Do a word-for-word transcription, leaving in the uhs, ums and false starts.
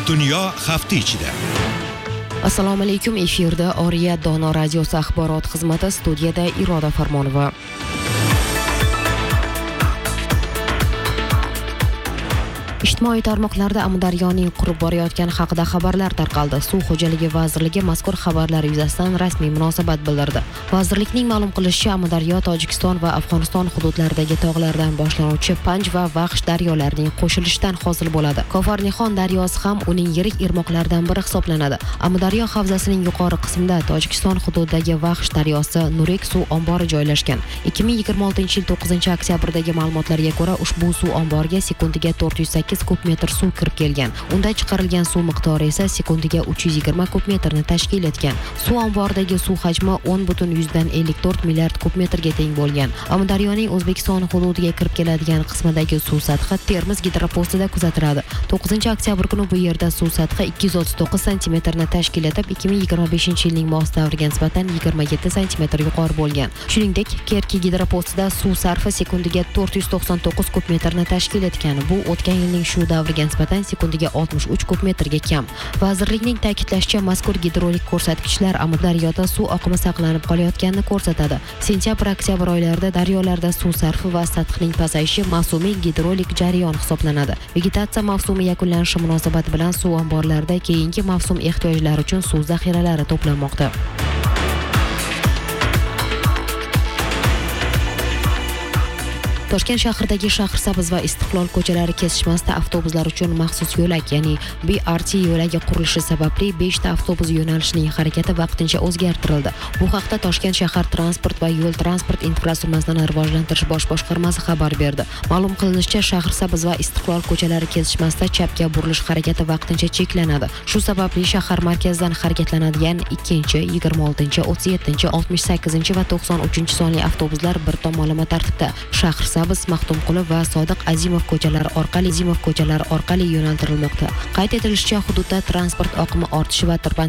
Dunyo hafta ichida. Assalomu alaykum, efirda Oriya Dono radiosi axborot xizmati, studiyada Iroda Farmonova. Ijtimoiy tarmoqlarda Amudaryoning qurib borayotgani haqida xabarlar tarqaldi. Suv xo'jaligi vazirligi mazkur xabarlar yuzasidan rasmiy munosabat bildirdi. Vazirlikning ma'lum qilishicha, Amudaryo Tojikiston va Afg'oniston hududlaridagi tog'lardan boshlanuvchi Panj va Vaxsh daryolarining qo'shilishidan hosil bo'ladi. Kofarnixon daryosi ham uning yirik irmoqlaridan biri hisoblanadi. Amudaryo havzasining yuqori qismida Tojikiston hududidagi Vaxsh daryosi Nurek suv ombori joylashgan. ikki ming yigirma oltinchi yil to'qqizinchi oktyabrdagi ma'lumotlarga ko'ra, ushbu suv omboriga sekundiga to'rt yuz sakkiz kub metr suv kirib kelgan. Unda chiqarilgan suv miqdori esa sekundiga uch yuz yigirma kub metrni tashkil etgan. Suv omboridagi suv hajmi o'n butun yuzdan ellik to'rt milliard kub metrga teng bo'lgan. Amudaryoning O'zbekiston hududiga kirib keladigan qismidagi suv sathi Termiz gidropostida kuzatiladi. to'qqizinchi oktyabr kuni bu yerda suv sathi ikki yuz o'ttiz to'qqiz santimetrni tashkil etib, ikki ming yigirma beshinchi yilning mos davriga nisbatan yigirma yetti santimetr yuqori bo'lgan. Shuningdek, Kerki gidropostida suv sarfi sekundiga to'rt yuz to'qson to'qqiz kub metrni tashkil etgan. Bu o'tgan yilning shu davriga nisbatan sekundiga oltmish uch kub metrga kam. Vazirlikning ta'kidlashicha, mazkur gidrolik ko'rsatkichlar Amudaryoda suv oqimi saqlanib qolayotganini ko'rsatadi. Sentyabr-oktyabr oylarida daryolarda suv sarfi va sathining pasayishi mavsumiy gidrolik jarayon hisoblanadi. Vegetatsiya mavsumi yakunlanishi munosabati bilan suv omborlarida keyingi mavsum ehtiyojlari uchun suv zaxiralari to'planmoqda. Toshkent shahridagi Shahrisabz va Istiqlol ko'chalari kesishmasida avtobuslar uchun maxsus yo'lak, ya'ni B R T yo'lagi qurilishi sababli besh ta avtobus yo'nalishining harakati vaqtincha o'zgartirildi. Bu haqda Toshkent shahar transport va yo'l transport infratuzilmasini rivojlantirish bosh boshqarmasi xabar berdi. Ma'lum qilinishicha, Shahrisabz va Istiqlol ko'chalari kesishmasida chapga burilish harakati vaqtincha cheklanadi. Shu sababli shahar markazidan harakatlanadigan ikkinchi, yigirma oltinchi, o'ttiz yettinchi, oltmish sakkizinchi va to'qson uchinchi sonli avtobuslar bir tomonlama tartibda Shahrisabz, Maxtumquli va Sodiq Azimov ko'chalari orqali Azimov ko'chalari orqali yo'naltirilmoqda. Qayd etilishicha, hududda transport oqimi ortishi va tirband